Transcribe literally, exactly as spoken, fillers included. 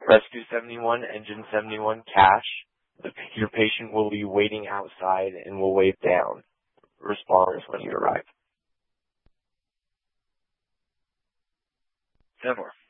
Rescue seventy-one, Engine seventy-one, cash. The, your patient will be waiting outside and will wave down. Responders when you arrive. ten four.